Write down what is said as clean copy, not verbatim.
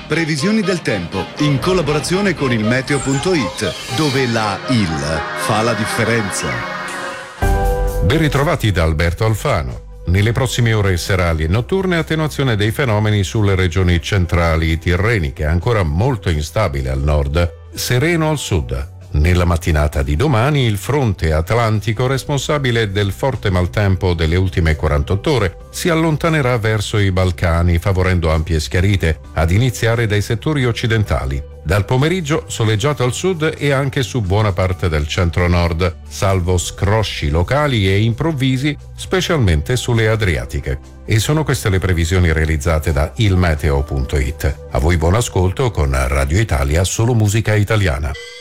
Previsioni del tempo in collaborazione con il meteo.it, dove la IL fa la differenza. Ben ritrovati da Alberto Alfano. Nelle prossime ore serali e notturne attenuazione dei fenomeni sulle regioni centrali tirreniche, ancora molto instabile al nord, sereno al sud. Nella mattinata di domani il fronte atlantico responsabile del forte maltempo delle ultime 48 ore si allontanerà verso i Balcani, favorendo ampie schiarite, ad iniziare dai settori occidentali. Dal pomeriggio soleggiato al sud e anche su buona parte del centro-nord, salvo scrosci locali e improvvisi, specialmente sulle Adriatiche. E sono queste le previsioni realizzate da ilmeteo.it. A voi buon ascolto con Radio Italia, solo musica italiana.